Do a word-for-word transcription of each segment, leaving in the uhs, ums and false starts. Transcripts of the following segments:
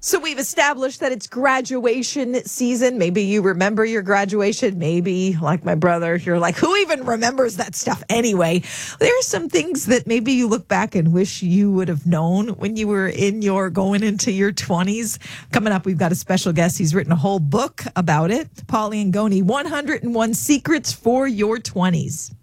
So we've established that it's graduation season. Maybe you remember your graduation. Maybe, like my brother, you're like, who even remembers that stuff anyway? There are some things that maybe you look back and wish you would have known when you were in your going into your twenties. Coming up, we've got a special guest. He's written a whole book about it. Paul Langone, one hundred one Secrets for Your twenties.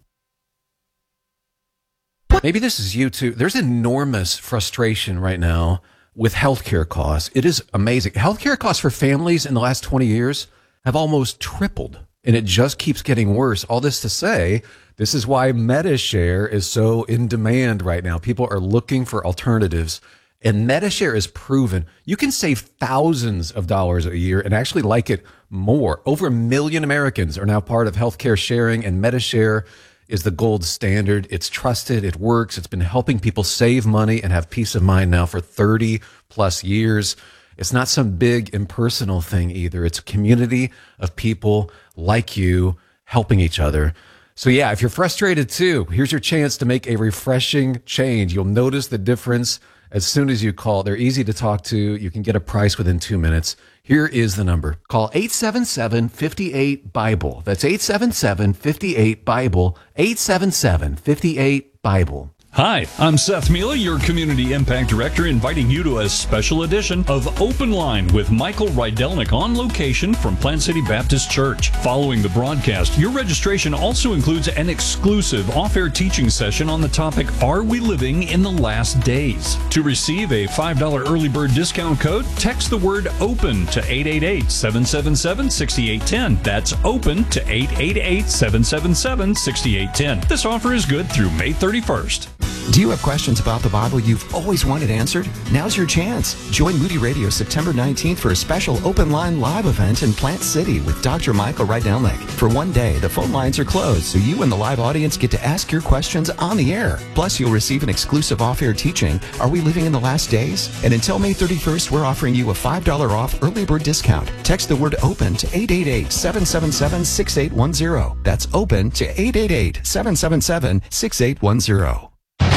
Maybe this is you too. There's enormous frustration right now with healthcare costs. It is amazing. Healthcare costs for families in the last twenty years have almost tripled, and it just keeps getting worse. All this to say, this is why MediShare is so in demand right now. People are looking for alternatives, and MediShare is proven. You can save thousands of dollars a year and actually like it more. Over a million Americans are now part of healthcare sharing, and MediShare is the gold standard. It's trusted. It works. It's been helping people save money and have peace of mind now for thirty plus years. It's not some big impersonal thing either. It's a community of people like you helping each other. So yeah, if you're frustrated too, here's your chance to make a refreshing change. You'll notice the difference as soon as you call. They're easy to talk to. You can get a price within two minutes. Here is the number. Call eight seven seven, five eight, BIBLE. That's eight seven seven, five eight, BIBLE. eight seven seven, five eight, BIBLE. Hi, I'm Seth Mila, your Community Impact Director, inviting you to a special edition of Open Line with Michael Rydelnik on location from Plant City Baptist Church. Following the broadcast, your registration also includes an exclusive off-air teaching session on the topic, Are We Living in the Last Days? To receive a five dollars early bird discount code, text the word OPEN to eight eight eight, seven seven seven, six eight one zero. That's OPEN to eight eight eight, seven seven seven, six eight one zero. This offer is good through May thirty-first. Do you have questions about the Bible you've always wanted answered? Now's your chance. Join Moody Radio September nineteenth for a special Open Line live event in Plant City with Doctor Michael Rydelnik. For one day, the phone lines are closed, so you and the live audience get to ask your questions on the air. Plus, you'll receive an exclusive off-air teaching, Are We Living in the Last Days? And until May thirty-first, we're offering you a five dollars off early bird discount. Text the word OPEN to eight eight eight, seven seven seven, six eight one zero. That's OPEN to eight eight eight, seven seven seven, six eight one zero.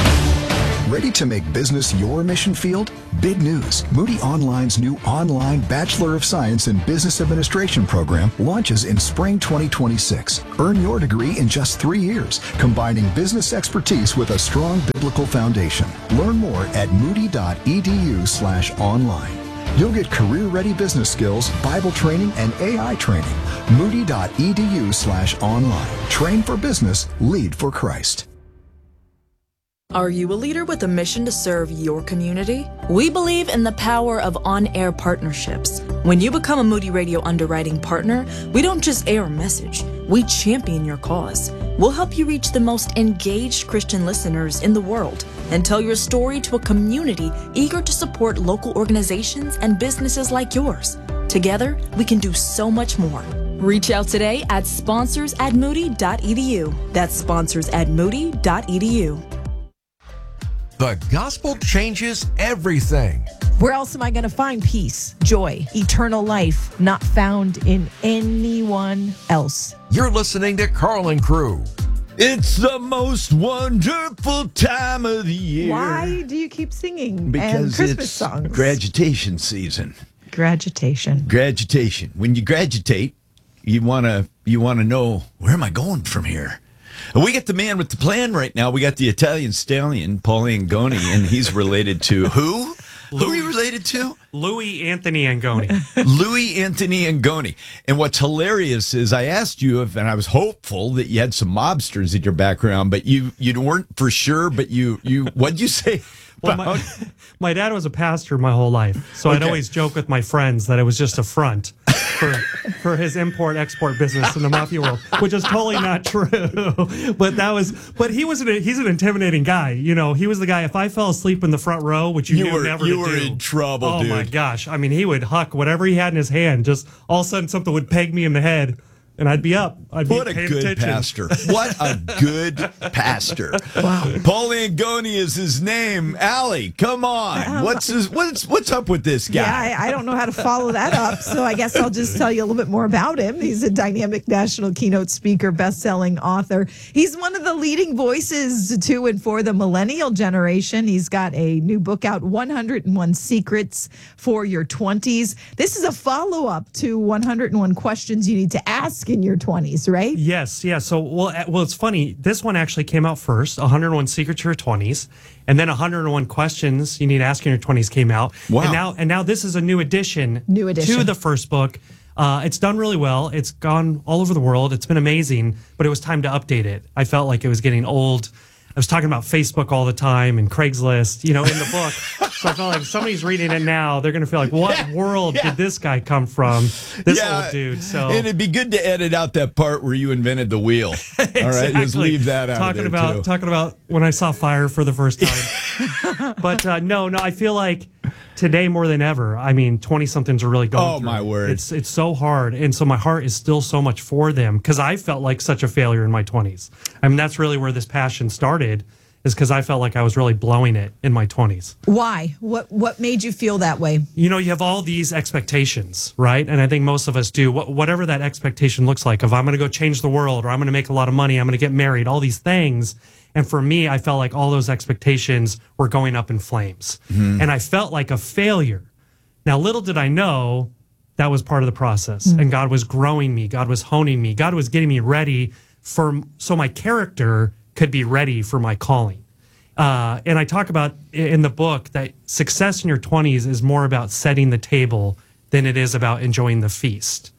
Ready to make business your mission field? Big news. Moody Online's new online Bachelor of Science in Business Administration program launches in spring twenty twenty-six. Earn your degree in just three years, combining business expertise with a strong biblical foundation. Learn more at moody.edu slash online. You'll get career-ready business skills, Bible training, and A I training. Moody.edu slash online. Train for business, lead for Christ. Are you a leader with a mission to serve your community? We believe in the power of on-air partnerships. When you become a Moody Radio underwriting partner, we don't just air a message, we champion your cause. We'll help you reach the most engaged Christian listeners in the world and tell your story to a community eager to support local organizations and businesses like yours. Together, we can do so much more. Reach out today at sponsors at moody dot e d u. That's sponsors at moody dot e d u. The gospel changes everything. Where else am I going to find peace, joy, eternal life, not found in anyone else? You're listening to Carl and Crew. It's the most wonderful time of the year. Why do you keep singing because and Christmas it's songs? Graduation season. Graduation. Graduation. When you graduate, you want to you want to know, where am I going from here? And we got the man with the plan right now. We got the Italian stallion, Paul Langone, and he's related to who? Who are you related to? Louis Anthony Angoni. Louis Anthony Angoni. And what's hilarious is I asked you if, and I was hopeful that you had some mobsters in your background, but you you weren't for sure. But you you what'd you say? Well, my, my dad was a pastor my whole life, so okay. I'd always joke with my friends that it was just a front for for his import-export business in the mafia world, which is totally not true. But that was, but he was an, he's an intimidating guy. You know, he was the guy. If I fell asleep in the front row, which you, you knew were, never you to were do, in trouble. Oh dude. my gosh! I mean, he would huck whatever he had in his hand. Just all of a sudden, something would peg me in the head. and I'd be up. I'd be What a paying good attention. pastor. What a good pastor. Wow. Paul Angoni is his name. Allie, come on. What's his, what's what's up with this guy? Yeah, I, I don't know how to follow that up, so I guess I'll just tell you a little bit more about him. He's a dynamic national keynote speaker, best-selling author. He's one of the leading voices to and for the millennial generation. He's got a new book out, one hundred one Secrets for Your twenties. This is a follow-up to one hundred one Questions You Need to Ask in Your twenties, right? Yes, yeah. So, well, uh, well, it's funny. This one actually came out first, one hundred one Secrets for Your twenties, and then one hundred one Questions You Need to Ask in Your twenties came out. Wow. And now, and now this is a new addition, New edition. to the first book. Uh, it's done really well. It's gone all over the world. It's been amazing, but it was time to update it. I felt like it was getting old. I was talking about Facebook all the time and Craigslist, you know, in the book. So I felt like if somebody's reading it now, they're going to feel like, what Yeah, world yeah. did this guy come from? This Yeah, old dude. So and it'd be good to edit out that part where you invented the wheel. All right, just Exactly. leave that out. Talking of there about too. talking about when I saw fire for the first time. But uh, no, no, I feel like today more than ever. I mean, twenty somethings are really going. Oh, through my it. word. It's it's so hard, and so my heart is still so much for them because I felt like such a failure in my twenties. I mean, that's really where this passion started. Is because I felt like I was really blowing it in my twenties. Why? What What made you feel that way? You know, you have all these expectations, right? And I think most of us do. Wh- whatever that expectation looks like, if I'm going to go change the world, or I'm going to make a lot of money, I'm going to get married, all these things. And for me, I felt like all those expectations were going up in flames. Mm-hmm. And I felt like a failure. Now, little did I know that was part of the process. And God was growing me. God was honing me. God was getting me ready for, so my character could be ready for my calling. Uh, and I talk about in the book that success in your twenties is more about setting the table than it is about enjoying the feast.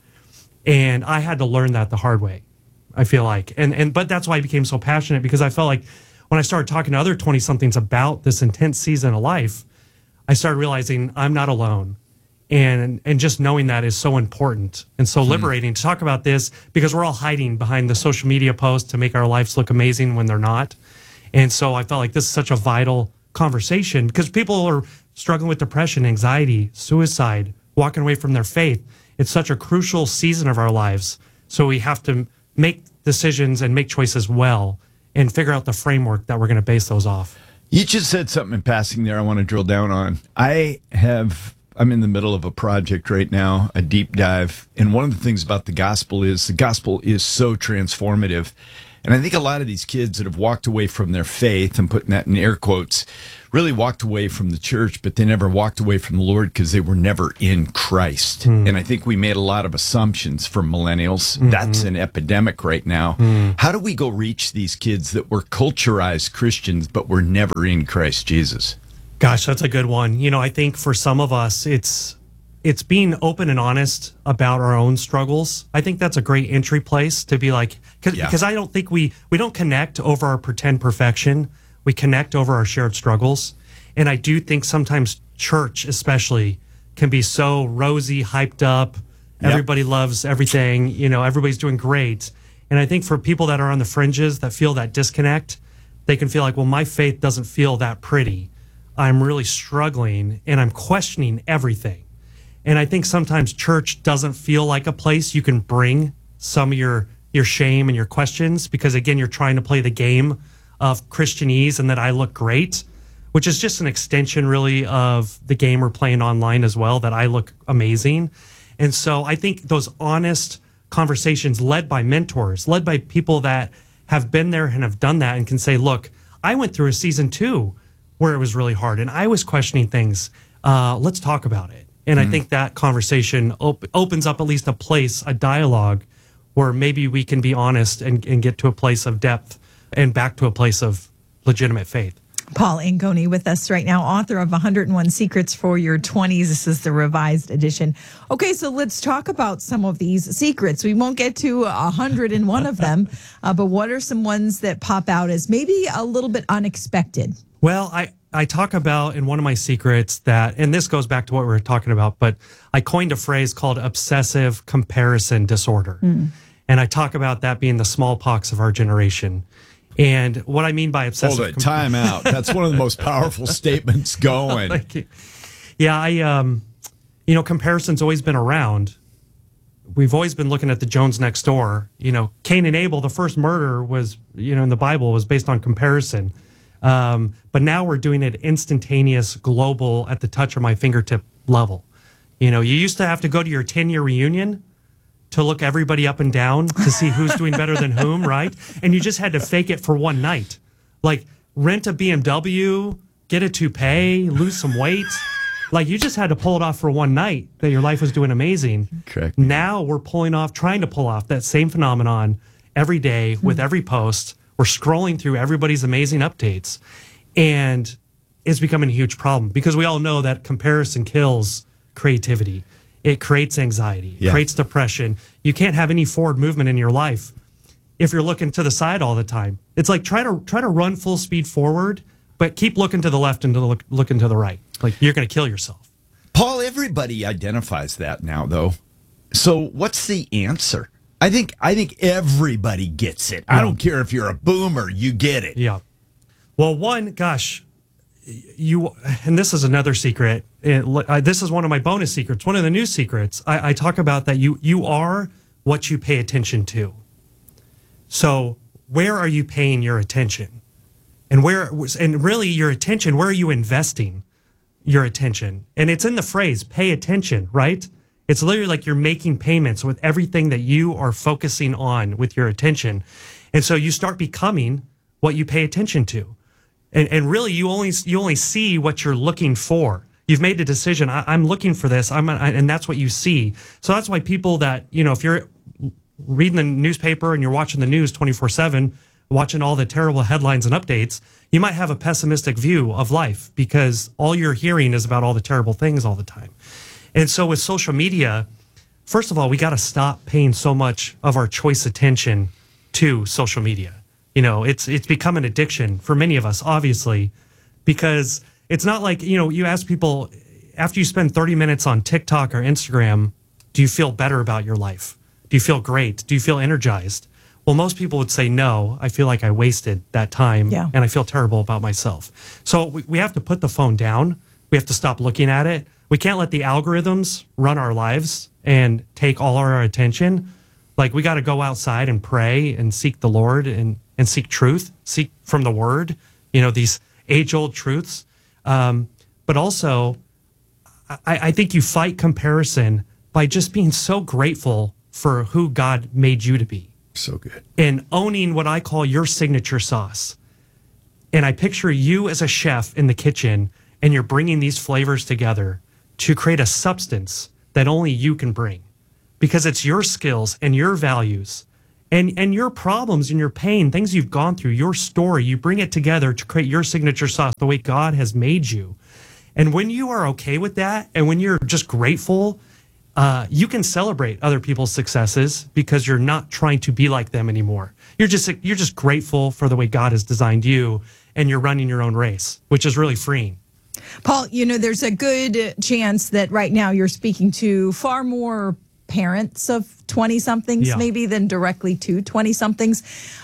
And I had to learn that the hard way, I feel like. And and but that's why I became so passionate, because I felt like when I started talking to other twenty-somethings about this intense season of life, I started realizing I'm not alone. And and just knowing that is so important and so liberating to talk about this, because we're all hiding behind the social media posts to make our lives look amazing when they're not. And so I felt like this is such a vital conversation, because people are struggling with depression, anxiety, suicide, walking away from their faith. It's such a crucial season of our lives. So we have to make decisions and make choices well and figure out the framework that we're going to base those off. You just said something in passing there I want to drill down on. I have, I'm in the middle of a project right now, a deep dive. And one of the things about the gospel is the gospel is so transformative. And I think a lot of these kids that have walked away from their faith, and putting that in air quotes, really walked away from the church, but they never walked away from the Lord because they were never in Christ. Mm. And I think we made a lot of assumptions for millennials. Mm-hmm. That's an epidemic right now. Mm. How do we go reach these kids that were culturized Christians, but were never in Christ Jesus? Gosh, that's a good one. You know, I think for some of us, it's it's being open and honest about our own struggles. I think that's a great entry place to be like, cause, yeah. because I don't think we, we don't connect over our pretend perfection. We connect over our shared struggles. And I do think sometimes church especially can be so rosy, hyped up. Yep. Everybody loves everything. You know, everybody's doing great. And I think for people that are on the fringes that feel that disconnect, they can feel like, well, my faith doesn't feel that pretty. I'm really struggling and I'm questioning everything. And I think sometimes church doesn't feel like a place you can bring some of your, your shame and your questions, because again, you're trying to play the game of Christianese and that I look great, which is just an extension really of the game we're playing online as well, that I look amazing. And so I think those honest conversations led by mentors, led by people that have been there and have done that and can say, look, I went through a season two where it was really hard and I was questioning things. Uh, let's talk about it. And mm. I think that conversation op- opens up at least a place, a dialogue where maybe we can be honest and, and get to a place of depth and back to a place of legitimate faith. Paul Angoni with us right now, author of one hundred one Secrets for Your twenties. This is the revised edition. Okay, so let's talk about some of these secrets. We won't get to one hundred one of them, uh, but what are some ones that pop out as maybe a little bit unexpected? Well, I, I talk about in one of my secrets that, and this goes back to what we were talking about, but I coined a phrase called obsessive comparison disorder. Mm. And I talk about that being the smallpox of our generation. And what I mean by obsessive... Hold it, time out. That's one of the most powerful statements going. Thank you. Yeah, I, um, you know, comparison's always been around. we've always been looking at the Jones next door. You know, Cain and Abel, the first murder was, you know, in the Bible was based on comparison. Um, but now we're doing it instantaneous, global, at the touch of my fingertip level. You know, you used to have to go to your ten-year reunion to look everybody up and down to see who's doing better than whom, right? And you just had to fake it for one night. Like, rent a B M W, get a toupee, lose some weight. Like, you just had to pull it off for one night that your life was doing amazing. Correct. Now we're pulling off, trying to pull off that same phenomenon every day with every post. We're scrolling through everybody's amazing updates. And it's becoming a huge problem because we all know that comparison kills creativity. It creates anxiety, yeah. creates depression. You can't have any forward movement in your life if you're looking to the side all the time. It's like try to try to run full speed forward, but keep looking to the left and to look, looking to the right. Like, you're going to kill yourself. Paul, everybody identifies that now, though. So what's the answer? I think I think everybody gets it. I don't care if you're a boomer, you get it. Yeah. Well, one, gosh, you, and this is another secret. It, uh, this is one of my bonus secrets. One of the new secrets. I, I talk about that you you are what you pay attention to. So where are you paying your attention? And where, and really your attention, where are you investing your attention? And it's in the phrase, pay attention, right? It's literally like you're making payments with everything that you are focusing on with your attention. And so you start becoming what you pay attention to. And and really you only you only see what you're looking for. You've made a decision. I, I'm looking for this. I'm I, and that's what you see. So that's why people that, you know, if you're reading the newspaper and you're watching the news twenty-four seven, watching all the terrible headlines and updates, you might have a pessimistic view of life because all you're hearing is about all the terrible things all the time. And so with social media, first of all, we got to stop paying so much of our choice attention to social media. You know, it's it's become an addiction for many of us, obviously, because it's not like, you know, you ask people, after you spend thirty minutes on TikTok or Instagram, do you feel better about your life? Do you feel great? Do you feel energized? Well, most people would say, no, I feel like I wasted that time Yeah. and I feel terrible about myself. So we, we have to put the phone down. We have to stop looking at it. We can't let the algorithms run our lives and take all our attention. Like, we got to go outside and pray and seek the Lord and, and seek truth, seek from the word, you know, these age old truths. Um, but also, I, I think you fight comparison by just being so grateful for who God made you to be. So good. And owning what I call your signature sauce. And I picture you as a chef in the kitchen, and you're bringing these flavors together to create a substance that only you can bring, because it's your skills and your values and, and your problems and your pain, things you've gone through, your story. You bring it together to create your signature sauce, the way God has made you. And when you are okay with that, and when you're just grateful, uh, you can celebrate other people's successes because you're not trying to be like them anymore. You're just you're just grateful for the way God has designed you, and you're running your own race, which is really freeing. Paul, you know, there's a good chance that right now you're speaking to far more parents of twenty-somethings Yeah. maybe than directly to twenty-somethings.